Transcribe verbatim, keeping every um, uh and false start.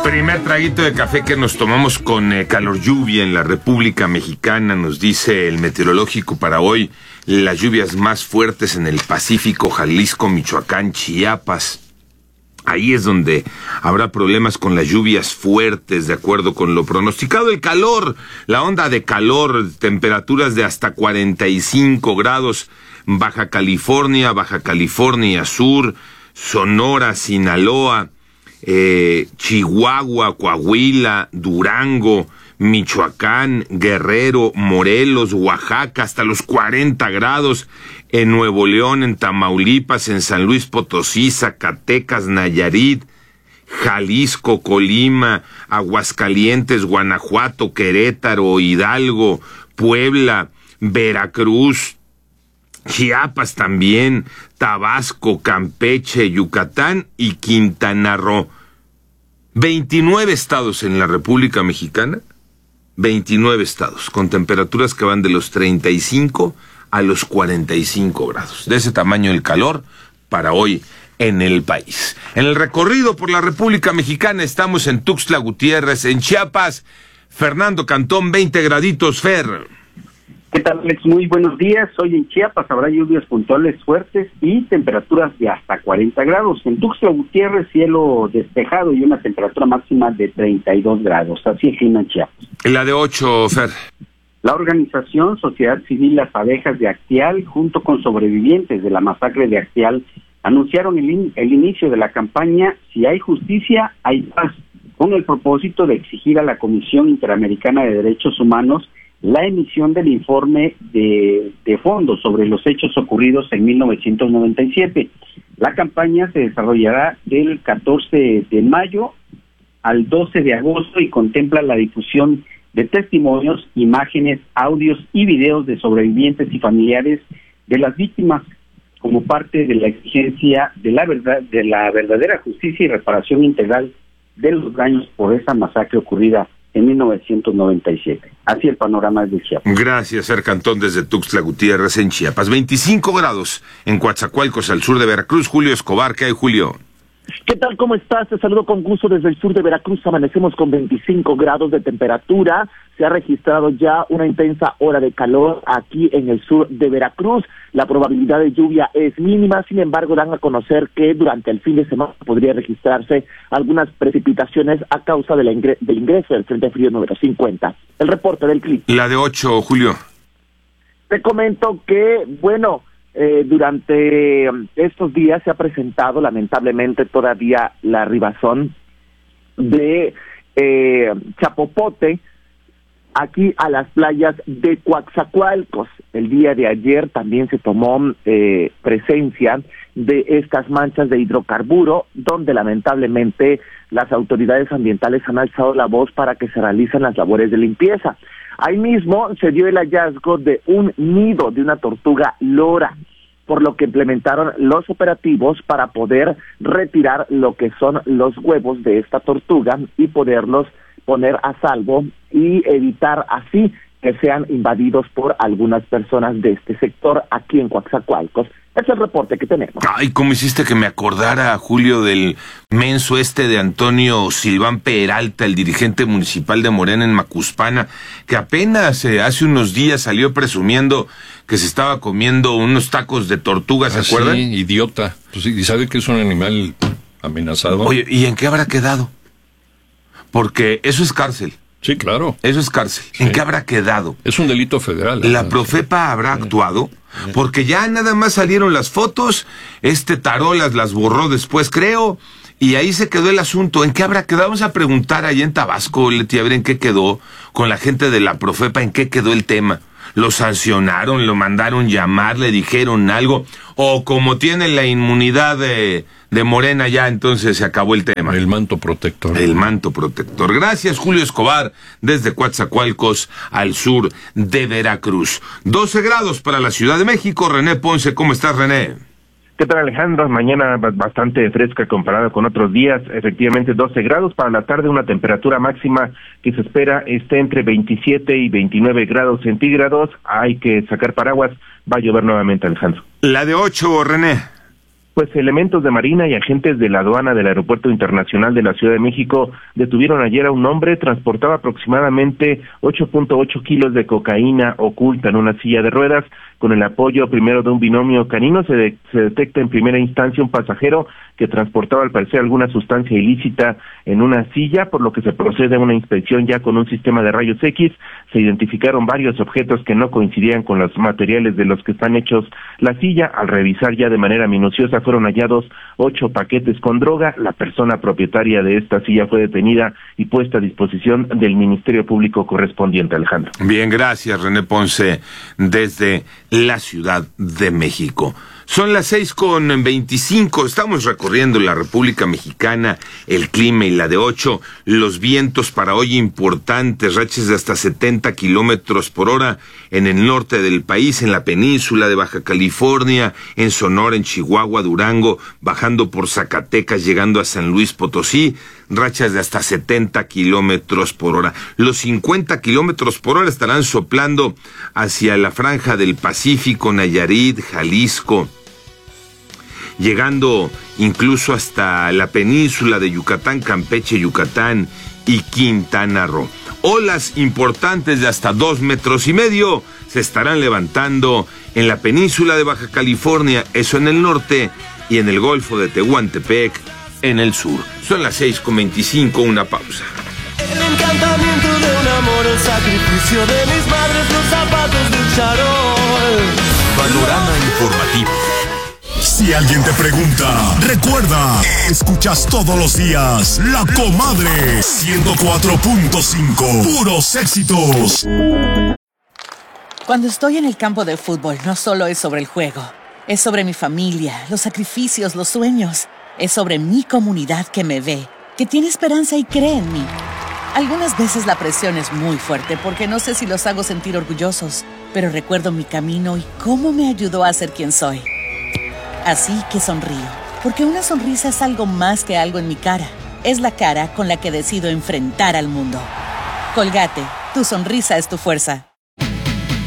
Primer traguito de café que nos tomamos con eh, calor lluvia en la República Mexicana, nos dice el meteorológico para hoy, las lluvias más fuertes en el Pacífico, Jalisco, Michoacán, Chiapas. Ahí es donde habrá problemas con las lluvias fuertes, de acuerdo con lo pronosticado. El calor, la onda de calor, temperaturas de hasta cuarenta y cinco grados, Baja California, Baja California Sur, Sonora, Sinaloa, eh, Chihuahua, Coahuila, Durango, Michoacán, Guerrero, Morelos, Oaxaca, hasta los cuarenta grados, en Nuevo León, en Tamaulipas, en San Luis Potosí, Zacatecas, Nayarit, Jalisco, Colima, Aguascalientes, Guanajuato, Querétaro, Hidalgo, Puebla, Veracruz, Chiapas también, Tabasco, Campeche, Yucatán y Quintana Roo. veintinueve estados en la República Mexicana, veintinueve estados, con temperaturas que van de los treinta y cinco a los cuarenta y cinco grados. De ese tamaño el calor para hoy en el país. En el recorrido por la República Mexicana estamos en Tuxtla Gutiérrez, en Chiapas. Fernando Cantón, veinte graditos, Fer. ¿Qué tal, Alex? Muy buenos días. Hoy en Chiapas habrá lluvias puntuales fuertes y temperaturas de hasta cuarenta grados. En Tuxtla Gutiérrez, cielo despejado y una temperatura máxima de treinta y dos grados. Así el clima en Chiapas. La de ocho, Fer. La organización Sociedad Civil Las Abejas de Acteal, junto con sobrevivientes de la masacre de Acteal, anunciaron el, in- el inicio de la campaña Si hay justicia, hay paz, con el propósito de exigir a la Comisión Interamericana de Derechos Humanos la emisión del informe de, de fondo sobre los hechos ocurridos en mil novecientos noventa y siete. La campaña se desarrollará del catorce de mayo al doce de agosto y contempla la difusión de testimonios, imágenes, audios y videos de sobrevivientes y familiares de las víctimas como parte de la exigencia de la verdad, de la verdadera justicia y reparación integral de los daños por esa masacre ocurrida en mil novecientos noventa y siete. Así el panorama de Chiapas. Gracias, Fer Cantón, desde Tuxtla Gutiérrez, en Chiapas. veinticinco grados en Coatzacoalcos, al sur de Veracruz. Julio Escobar, ¿qué hay, Julio? ¿Qué tal? ¿Cómo estás? Te saludo con gusto desde el sur de Veracruz. Amanecemos con veinticinco grados de temperatura. Se ha registrado ya una intensa hora de calor aquí en el sur de Veracruz. La probabilidad de lluvia es mínima, sin embargo, dan a conocer que durante el fin de semana podría registrarse algunas precipitaciones a causa de la ingre- del ingreso del Frente Frío número cincuenta. El reporte del clima. La de ocho, Julio. Te comento que, bueno, eh, durante estos días se ha presentado lamentablemente todavía la arribazón de eh, Chapopote aquí a las playas de Coatzacoalcos. El día de ayer también se tomó eh, presencia de estas manchas de hidrocarburo, donde lamentablemente las autoridades ambientales han alzado la voz para que se realicen las labores de limpieza. Ahí mismo se dio el hallazgo de un nido de una tortuga lora, por lo que implementaron los operativos para poder retirar lo que son los huevos de esta tortuga y poderlos poner a salvo y evitar así que sean invadidos por algunas personas de este sector aquí en Coatzacoalcos. Es el reporte que tenemos. Ay, ¿cómo hiciste que me acordara, Julio, del menso este de Antonio Silván Peralta, el dirigente municipal de Morena en Macuspana, que apenas eh, hace unos días salió presumiendo que se estaba comiendo unos tacos de tortuga, ¿se ah, acuerdan? Sí, idiota. Pues, y sabe que es un animal amenazado. Oye, ¿y en qué habrá quedado? Porque eso es cárcel. Sí, claro. Eso es cárcel. Sí. ¿En qué habrá quedado? Es un delito federal. ¿La ¿no? Profepa habrá sí. actuado? Sí. Porque ya nada más salieron las fotos, este Tarolas las borró después, creo, y ahí se quedó el asunto. ¿En qué habrá quedado? Vamos a preguntar allá en Tabasco, Leti, a ver en qué quedó, con la gente de la Profepa, en qué quedó el tema. ¿Lo sancionaron, lo mandaron llamar, le dijeron algo? O como tienen la inmunidad de, de Morena ya, entonces se acabó el tema. El manto protector. El manto protector. Gracias, Julio Escobar, desde Coatzacoalcos, al sur de Veracruz. doce grados para la Ciudad de México. René Ponce, ¿cómo estás, René? ¿Qué tal, Alejandro? Mañana bastante fresca comparada con otros días, efectivamente doce grados. Para la tarde una temperatura máxima que se espera esté entre veintisiete y veintinueve grados centígrados. Hay que sacar paraguas, va a llover nuevamente, Alejandro. La de ocho, René. Pues elementos de Marina y agentes de la aduana del Aeropuerto Internacional de la Ciudad de México detuvieron ayer a un hombre, transportaba aproximadamente ocho punto ocho kilos de cocaína oculta en una silla de ruedas. Con el apoyo primero de un binomio canino, se, de, se detecta en primera instancia un pasajero que transportaba al parecer alguna sustancia ilícita en una silla, por lo que se procede a una inspección ya con un sistema de rayos X. Se identificaron varios objetos que no coincidían con los materiales de los que están hechos la silla. Al revisar ya de manera minuciosa fueron hallados ocho paquetes con droga. La persona propietaria de esta silla fue detenida y puesta a disposición del Ministerio Público correspondiente. Alejandro. Bien, gracias René Ponce desde la Ciudad de México. Son las seis con veinticinco, estamos recorriendo la República Mexicana, el clima y la de ocho, los vientos para hoy importantes, rachas de hasta setenta kilómetros por hora en el norte del país, en la península de Baja California, en Sonora, en Chihuahua, Durango, bajando por Zacatecas, llegando a San Luis Potosí, rachas de hasta setenta kilómetros por hora. Los cincuenta kilómetros por hora estarán soplando hacia la franja del Pacífico, Nayarit, Jalisco, llegando incluso hasta la península de Yucatán, Campeche, Yucatán y Quintana Roo. Olas importantes de hasta dos metros y medio se estarán levantando en la península de Baja California, eso en el norte, y en el Golfo de Tehuantepec, en el sur. Son las seis con veinticinco, una pausa. El encantamiento de un amor, el sacrificio de mis madres, los zapatos del charol. Panorama informativo. Si alguien te pregunta, recuerda, escuchas todos los días La Comadre ciento cuatro punto cinco, puros éxitos. Cuando estoy en el campo de fútbol, no solo es sobre el juego, es sobre mi familia, los sacrificios, los sueños. Es sobre mi comunidad que me ve, que tiene esperanza y cree en mí. Algunas veces la presión es muy fuerte porque no sé si los hago sentir orgullosos, pero recuerdo mi camino y cómo me ayudó a ser quien soy. Así que sonrío, porque una sonrisa es algo más que algo en mi cara. Es la cara con la que decido enfrentar al mundo. Colgate, tu sonrisa es tu fuerza.